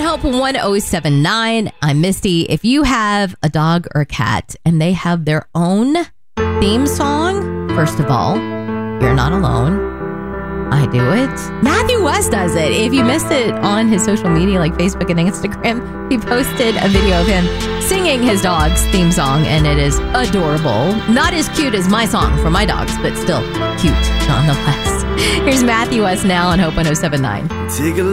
Hope 1079. I'm Misty. If you have a dog or a cat and they have their own theme song, first of all, you're not alone. I do it. Matthew West does it. If you missed it on his social media like Facebook and Instagram, he posted a video of him singing his dog's theme song, and it is adorable. Not as cute as my song for my dogs, but still cute nonetheless. Here's Matthew West now on Hope 1079. Take a